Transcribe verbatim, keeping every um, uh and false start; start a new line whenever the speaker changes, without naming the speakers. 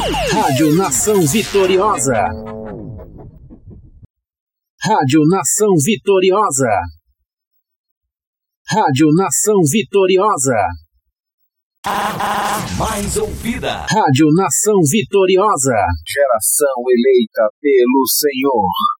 Rádio Nação Vitoriosa. Rádio Nação Vitoriosa. Rádio Nação Vitoriosa.
Mais ouvida.
Rádio Nação Vitoriosa.
Geração eleita pelo Senhor.